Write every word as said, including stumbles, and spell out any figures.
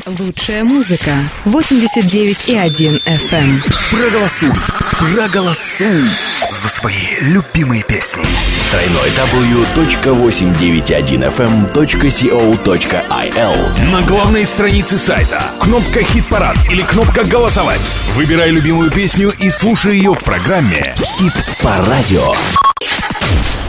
Лучшая музыка. восемьдесят девять и один эф эм. Проголосуй, проголосуй за свои любимые песни. дабл ю дабл ю дабл ю точка восемьсот девяносто один эф эм точка co точка ай эл. На главной странице сайта кнопка «Хит-парад» или кнопка «Голосовать». Выбирай любимую песню и слушай ее в программе «Хит по радио».